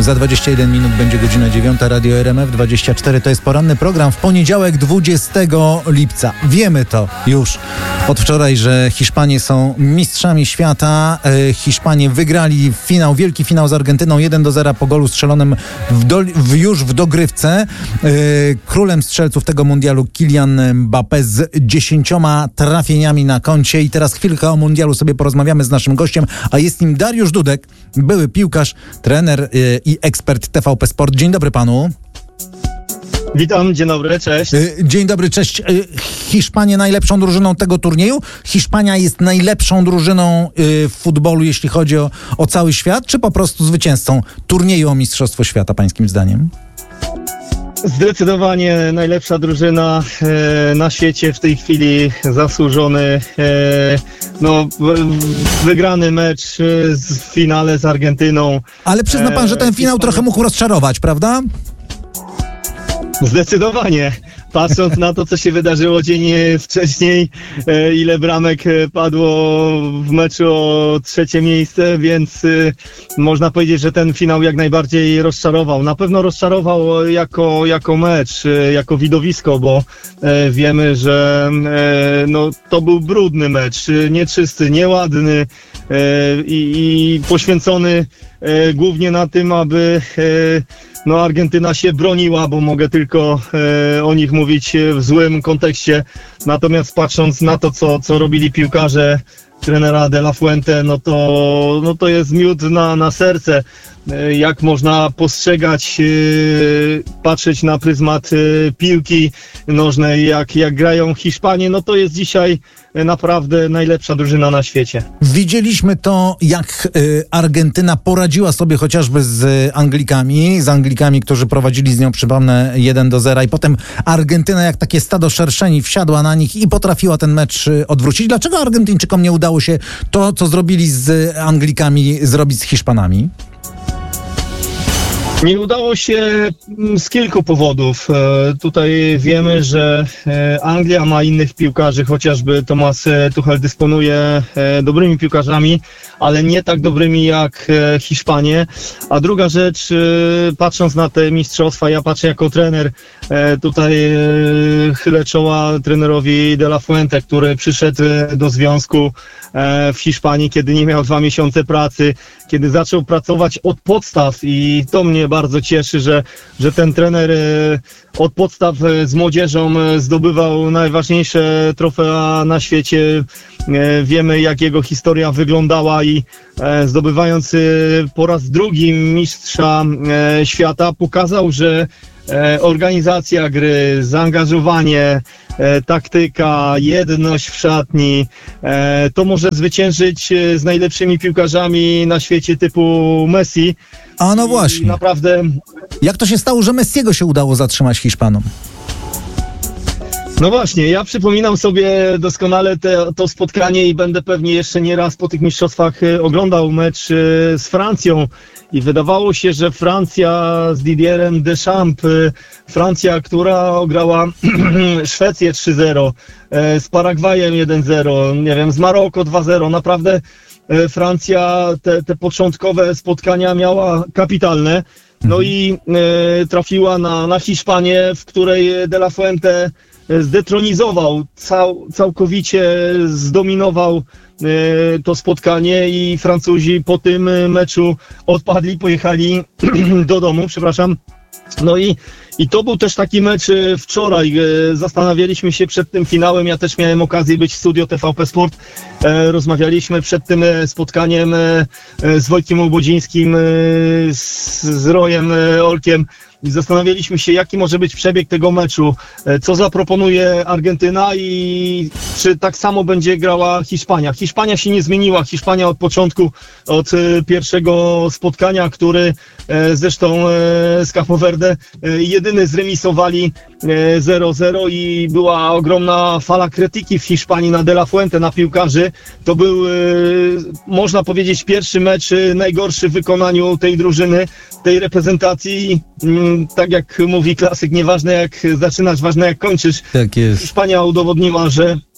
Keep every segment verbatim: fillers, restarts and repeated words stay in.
Za dwadzieścia jeden minut będzie godzina dziewiąta, Radio R M F dwadzieścia cztery. To jest poranny program w poniedziałek dwudziestego lipca. Wiemy to już od wczoraj, że Hiszpanie są mistrzami świata. Hiszpanie wygrali finał, wielki finał z Argentyną jeden do zera po golu strzelonym w do, w, już w dogrywce. Królem strzelców tego mundialu Kylian Mbappé z dziesięcioma trafieniami na koncie. I teraz chwilkę o mundialu sobie porozmawiamy z naszym gościem, a jest nim Dariusz Dudek, były piłkarz, trener i ekspert T V P Sport. Dzień dobry panu. Witam, dzień dobry, cześć. Dzień dobry, cześć. Hiszpanie najlepszą drużyną tego turnieju? Hiszpania jest najlepszą drużyną w futbolu, jeśli chodzi o, o cały świat, czy po prostu zwycięzcą turnieju o Mistrzostwo Świata, pańskim zdaniem? Zdecydowanie najlepsza drużyna e, na świecie w tej chwili, zasłużony, e, no, wygrany mecz w finale z Argentyną. Ale przyzna pan, że ten finał trochę mógł rozczarować, prawda? Zdecydowanie. Patrząc na to, co się wydarzyło dzień wcześniej, ile bramek padło w meczu o trzecie miejsce, więc można powiedzieć, że ten finał jak najbardziej rozczarował. Na pewno rozczarował jako, jako mecz, jako widowisko, bo wiemy, że no, to był brudny mecz, nieczysty, nieładny i, i poświęcony głównie na tym, aby no, Argentyna się broniła, bo mogę tylko e, o nich mówić w złym kontekście. Natomiast patrząc na to, co, co robili piłkarze trenera De La Fuente, no to, no to jest miód na, na serce. E, jak można postrzegać, e, patrzeć na pryzmat e, piłki nożnej, jak, jak grają Hiszpanie, no to jest dzisiaj naprawdę najlepsza drużyna na świecie. Widzieliśmy to, jak y, Argentyna poradziła sobie chociażby z Anglikami, z Anglikami, którzy prowadzili z nią, przypomnę, jeden do zera i potem Argentyna jak takie stado szerszeni wsiadła na nich i potrafiła ten mecz y, odwrócić. Dlaczego Argentyńczykom nie udało się to, co zrobili z Anglikami, zrobić z Hiszpanami? Nie udało się z kilku powodów. Tutaj wiemy, że Anglia ma innych piłkarzy, chociażby Thomas Tuchel dysponuje dobrymi piłkarzami, ale nie tak dobrymi jak Hiszpanie. A druga rzecz, patrząc na te mistrzostwa, ja patrzę jako trener, tutaj chylę czoła trenerowi De La Fuente, który przyszedł do związku w Hiszpanii, kiedy nie miał dwa miesiące pracy, kiedy zaczął pracować od podstaw i to mnie bardzo cieszy, że, że ten trener od podstaw z młodzieżą zdobywał najważniejsze trofea na świecie. Wiemy, jak jego historia wyglądała i zdobywając po raz drugi mistrza świata pokazał, że organizacja gry, zaangażowanie, taktyka, jedność w szatni, to może zwyciężyć z najlepszymi piłkarzami na świecie typu Messi. A no właśnie. I naprawdę. Jak to się stało, że Messiego się udało zatrzymać Hiszpanom? No właśnie, ja przypominam sobie doskonale te, to spotkanie i będę pewnie jeszcze nie raz po tych mistrzostwach oglądał mecz z Francją i wydawało się, że Francja z Didierem Deschamps, Francja, która ograła Szwecję trzy zero, z Paragwajem jeden zero, nie wiem, z Maroko dwa zero, naprawdę Francja te, te początkowe spotkania miała kapitalne. No i e, trafiła na, na Hiszpanię, w której De La Fuente zdetronizował, cał, całkowicie zdominował e, to spotkanie i Francuzi po tym meczu odpadli, pojechali do domu, przepraszam. No i, i to był też taki mecz wczoraj. Zastanawialiśmy się przed tym finałem. Ja też miałem okazję być w studio T V P Sport. Rozmawialiśmy przed tym spotkaniem z Wojtkiem Łobodzińskim, z, z Rojem Olkiem. I zastanawialiśmy się, jaki może być przebieg tego meczu, co zaproponuje Argentyna i czy tak samo będzie grała Hiszpania. Hiszpania się nie zmieniła. Hiszpania od początku, od pierwszego spotkania, który zresztą z Capo Verde jedyny zremisowali zero zero i była ogromna fala krytyki w Hiszpanii na De La Fuente, na piłkarzy. To był, można powiedzieć, pierwszy mecz najgorszy w wykonaniu tej drużyny, tej reprezentacji. Tak jak mówi klasyk, nieważne jak zaczynasz, ważne jak kończysz. Tak jest. Hiszpania udowodniła, że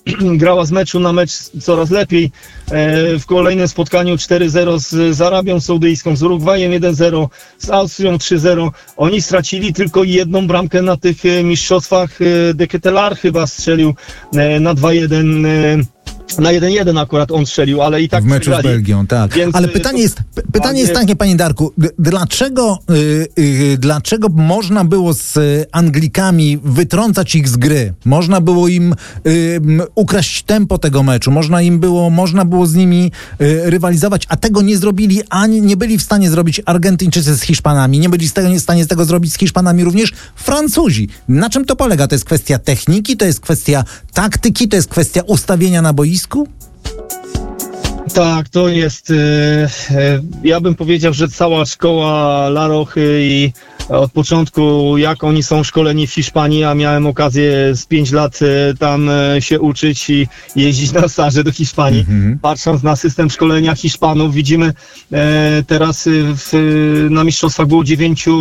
grała z meczu na mecz coraz lepiej. W kolejnym spotkaniu cztery zero z z Arabią Saudyjską, z Urugwajem jeden zero, z Austrią trzy zero. Oni stracili tylko jedną bramkę na tych mistrzostwach. De Ketelaere chyba strzelił na dwa jeden. Na jeden jeden akurat on strzelił, ale i tak w meczu przegrali. z Belgią, tak. Więc ale pytanie to... jest, p- pytanie jest takie, panie Darku, d- dlaczego, yy, yy, dlaczego można było z y, Anglikami wytrącać ich z gry? Można było im yy, ukraść tempo tego meczu, można im było, można było z nimi yy, rywalizować, a tego nie zrobili, ani nie byli w stanie zrobić Argentyńczycy z Hiszpanami, nie byli w stanie z tego zrobić z Hiszpanami również Francuzi. Na czym to polega? To jest kwestia techniki, to jest kwestia taktyki, to jest kwestia ustawienia na boisku? Tak, to jest, e, e, ja bym powiedział, że cała szkoła La Rochy i od początku, jak oni są szkoleni w Hiszpanii, ja miałem okazję z pięć lat e, tam e, się uczyć i jeździć na staże do Hiszpanii. Mm-hmm. Patrząc na system szkolenia Hiszpanów, widzimy e, teraz w, na mistrzostwach było dziewięciu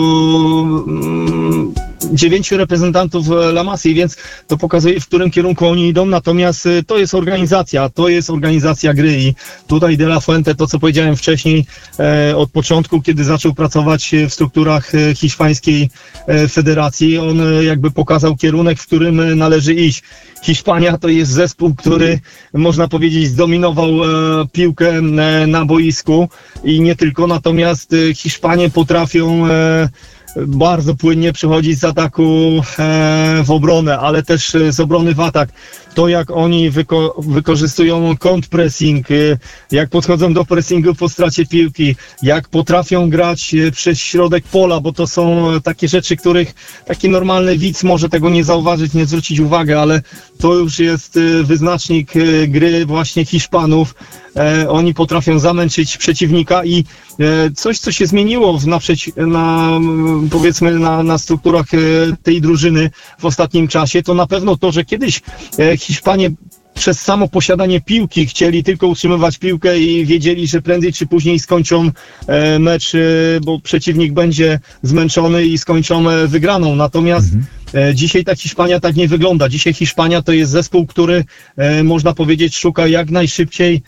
mm, dziewięciu reprezentantów La Masy, więc to pokazuje, w którym kierunku oni idą, natomiast to jest organizacja, to jest organizacja gry i tutaj De La Fuente, to co powiedziałem wcześniej, e, od początku, kiedy zaczął pracować w strukturach e, hiszpańskiej e, federacji, on e, jakby pokazał kierunek, w którym należy iść. Hiszpania to jest zespół, który można powiedzieć zdominował e, piłkę e, na boisku i nie tylko, natomiast e, Hiszpanie potrafią e, bardzo płynnie przechodzić z ataku e, w obronę, ale też z obrony w atak. To jak oni wyko- wykorzystują kontrpressing, e, jak podchodzą do pressingu po stracie piłki, jak potrafią grać e, przez środek pola, bo to są takie rzeczy, których taki normalny widz może tego nie zauważyć, nie zwrócić uwagi, ale to już jest e, wyznacznik e, gry właśnie Hiszpanów. E, oni potrafią zamęczyć przeciwnika i e, coś, co się zmieniło w, na, przeci- na powiedzmy na, na strukturach e, tej drużyny w ostatnim czasie, to na pewno to, że kiedyś e, Hiszpanie przez samo posiadanie piłki chcieli tylko utrzymywać piłkę i wiedzieli, że prędzej czy później skończą e, mecz, e, bo przeciwnik będzie zmęczony i skończą e, wygraną. Natomiast mhm. e, dzisiaj ta Hiszpania tak nie wygląda. Dzisiaj Hiszpania to jest zespół, który e, można powiedzieć szuka jak najszybciej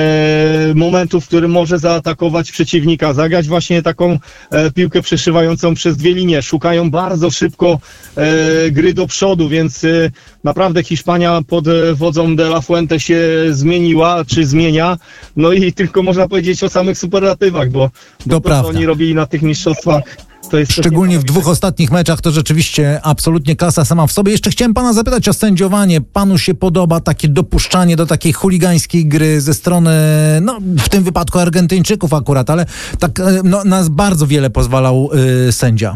e, momentu, w którym może zaatakować przeciwnika, zagrać właśnie taką e, piłkę przeszywającą przez dwie linie. Szukają bardzo szybko e, gry do przodu, więc e, naprawdę Hiszpania pod e, wodzą De La Fuente się zmieniła, czy zmienia. No i tylko można powiedzieć o samych superlatywach, bo, bo to, co oni robili na tych mistrzostwach, to jest szczególnie w dwóch ostatnich meczach to rzeczywiście absolutnie klasa sama w sobie. Jeszcze chciałem pana zapytać o sędziowanie. Panu się podoba takie dopuszczanie do takiej chuligańskiej gry ze strony, no w tym wypadku Argentyńczyków akurat, ale tak no, nas bardzo wiele pozwalał yy, sędzia.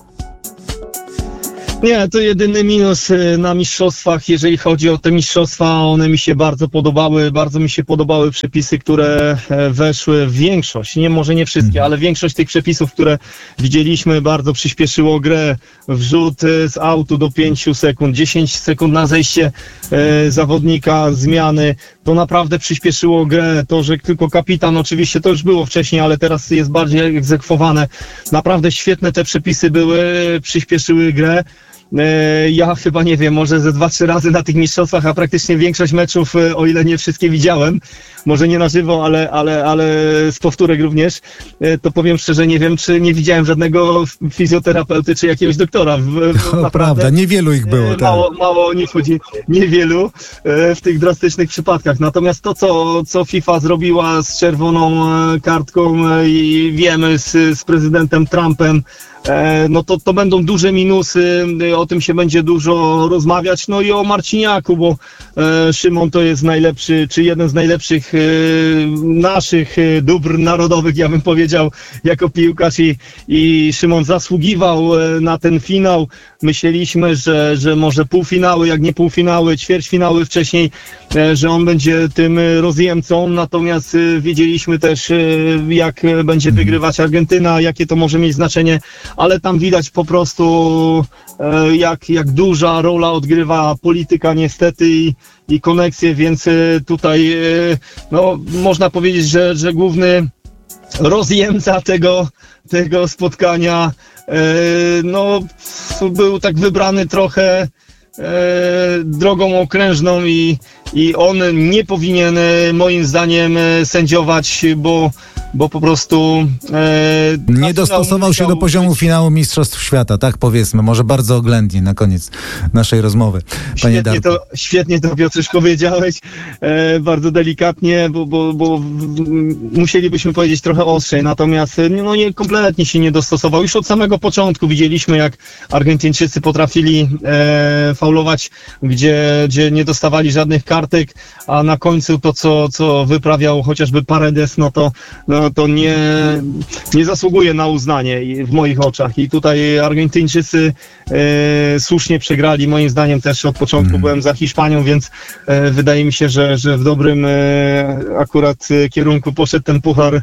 Nie, to jedyny minus na mistrzostwach, jeżeli chodzi o te mistrzostwa, one mi się bardzo podobały, bardzo mi się podobały przepisy, które weszły w większość, nie może nie wszystkie, ale większość tych przepisów, które widzieliśmy, bardzo przyspieszyło grę, wrzut z autu do pięciu sekund, dziesięć sekund na zejście e, zawodnika, zmiany, to naprawdę przyspieszyło grę, to, że tylko kapitan, oczywiście to już było wcześniej, ale teraz jest bardziej egzekwowane, naprawdę świetne te przepisy były, przyspieszyły grę. Ja chyba nie wiem, może ze dwa, trzy razy na tych mistrzostwach, a praktycznie większość meczów, o ile nie wszystkie widziałem, może nie na żywo, ale, ale, ale z powtórek również, to powiem szczerze, nie wiem, czy nie widziałem żadnego fizjoterapeuty, czy jakiegoś doktora. To prawda, niewielu ich było. Tak. Mało, mało nie chodzi, niewielu w tych drastycznych przypadkach. Natomiast to, co, co FIFA zrobiła z czerwoną kartką i wiemy z, z prezydentem Trumpem, no to, to będą duże minusy, o tym się będzie dużo rozmawiać, no i o Marciniaku, bo e, Szymon to jest najlepszy, czy jeden z najlepszych e, naszych e, dóbr narodowych, ja bym powiedział, jako piłkarz i, i Szymon zasługiwał e, na ten finał. Myśleliśmy, że, że może półfinały, jak nie półfinały, ćwierćfinały wcześniej, e, że on będzie tym rozjemcą, natomiast e, wiedzieliśmy też, e, jak będzie wygrywać Argentyna, jakie to może mieć znaczenie, ale tam widać po prostu e, jak, jak duża rola odgrywa polityka niestety i, i koneksje, więc e, tutaj e, no, można powiedzieć, że, że główny rozjemca tego, tego spotkania e, no, był tak wybrany trochę e, drogą okrężną i, i on nie powinien moim zdaniem sędziować, bo bo po prostu... E, nie dostosował się do poziomu być... finału Mistrzostw Świata, tak powiedzmy, może bardzo oględnie na koniec naszej rozmowy. Panie świetnie, to, świetnie to, Piotrze, powiedziałeś, e, bardzo delikatnie, bo, bo, bo musielibyśmy powiedzieć trochę ostrzej, natomiast no, nie, kompletnie się nie dostosował. Już od samego początku widzieliśmy, jak Argentyńczycy potrafili e, faulować, gdzie, gdzie nie dostawali żadnych kartek, a na końcu to, co, co wyprawiał chociażby Paredes, no to no, to nie, nie zasługuje na uznanie w moich oczach. I tutaj Argentyńczycy e, słusznie przegrali. Moim zdaniem też od początku mm. byłem za Hiszpanią, więc e, wydaje mi się, że, że w dobrym e, akurat kierunku poszedł ten puchar e,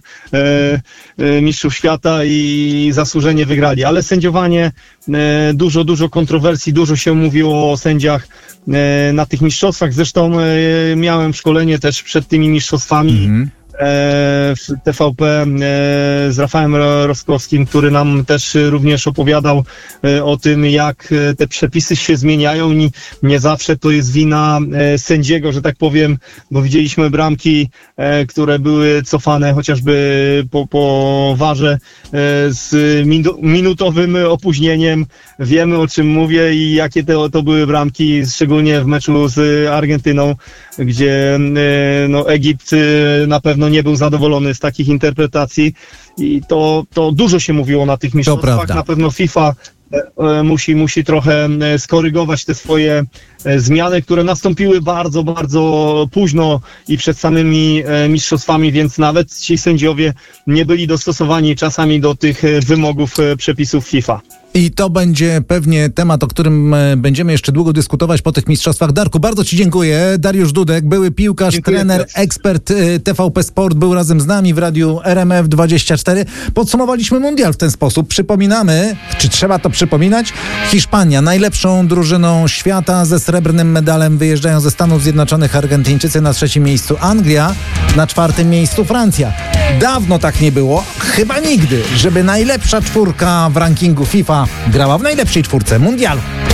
e, Mistrzów Świata i zasłużenie wygrali. Ale sędziowanie, e, dużo, dużo kontrowersji, dużo się mówiło o sędziach e, na tych mistrzostwach. Zresztą e, miałem szkolenie też przed tymi mistrzostwami. Mm. w T V P z Rafałem Rostkowskim, który nam też również opowiadał o tym, jak te przepisy się zmieniają i nie zawsze to jest wina sędziego, że tak powiem, bo widzieliśmy bramki, które były cofane chociażby po, po warze z minutowym opóźnieniem. Wiemy, o czym mówię i jakie to, to były bramki, szczególnie w meczu z Argentyną, gdzie no, Egipt na pewno nie był zadowolony z takich interpretacji i to, to dużo się mówiło na tych mistrzostwach. Na pewno FIFA e, musi, musi trochę skorygować te swoje e, zmiany, które nastąpiły bardzo, bardzo późno i przed samymi e, mistrzostwami, więc nawet ci sędziowie nie byli dostosowani czasami do tych wymogów e, przepisów FIFA. I to będzie pewnie temat, o którym będziemy jeszcze długo dyskutować po tych mistrzostwach. Darku, bardzo Ci dziękuję. Dariusz Dudek, były piłkarz, dziękuję, trener, też. ekspert T V P Sport, był razem z nami w radiu R M F dwadzieścia cztery. Podsumowaliśmy mundial w ten sposób. Przypominamy, czy trzeba to przypominać? Hiszpania, najlepszą drużyną świata, ze srebrnym medalem wyjeżdżają ze Stanów Zjednoczonych Argentyńczycy, na trzecim miejscu Anglia, na czwartym miejscu Francja. Dawno tak nie było, chyba nigdy, żeby najlepsza czwórka w rankingu FIFA grała w najlepszej czwórce mundialu.